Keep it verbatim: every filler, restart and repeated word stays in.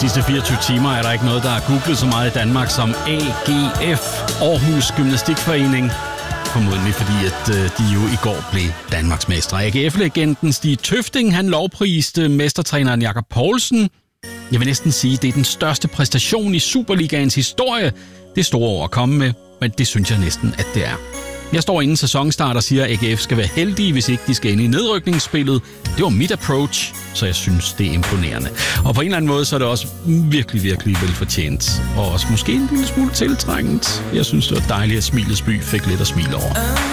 sidste fireogtyve timer er der ikke noget, der er googlet så meget i Danmark som A G F, Aarhus Gymnastikforening. Formodentlig fordi, at øh, de jo i går blev Danmarksmestre. A G F-legenden Stig Tøfting, han lovpriste mestertræneren Jakob Poulsen. Jeg vil næsten sige, at det er den største præstation i Superligaens historie. Det er store ord at komme med, men det synes jeg næsten, at det er. Jeg står inden sæsonstart og siger, at A G F skal være heldige, hvis ikke de skal ind i nedrykningsspillet. Det var mit approach, så jeg synes, det er imponerende. Og på en eller anden måde, så er det også virkelig, virkelig velfortjent. Og også måske en lille smule tiltrængt. Jeg synes, det var dejligt, at Smilets by fik lidt at smile over.